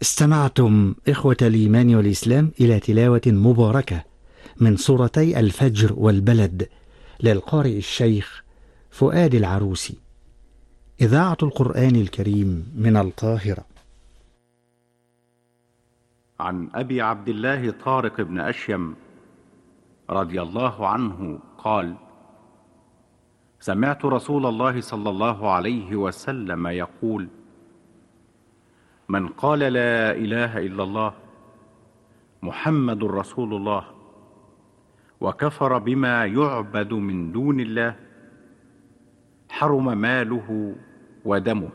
استمعتم إخوة الإيمان والإسلام إلى تلاوة مباركة من سورتي الفجر والبلد للقارئ الشيخ فؤاد العروسي. إذاعة القرآن الكريم من القاهرة. عن أبي عبد الله طارق بن أشيم رضي الله عنه قال: سمعت رسول الله صلى الله عليه وسلم يقول: من قال لا إله إلا الله محمد رسول الله وكفر بما يعبد من دون الله حرم ماله ودمه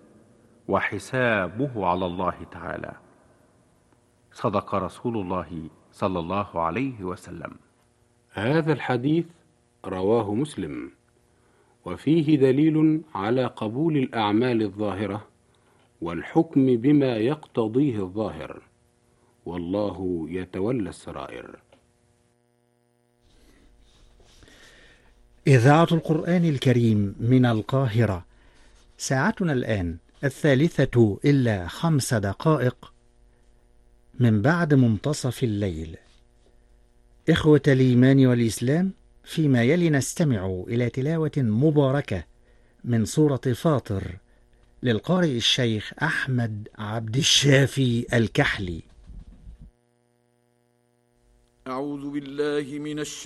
وحسابه على الله تعالى. صدق رسول الله صلى الله عليه وسلم. هذا الحديث رواه مسلم، وفيه دليل على قبول الأعمال الظاهرة والحكم بما يقتضيه الظاهر، والله يتولى السرائر. إذاعة القرآن الكريم من القاهرة. ساعتنا الآن 3:05 من بعد منتصف الليل. إخوة الإيمان والإسلام، فيما يلي نستمع إلى تلاوة مباركة من سورة فاطر للقارئ الشيخ أحمد عبد الشافي الكحلي. أعوذ بالله من الشيطان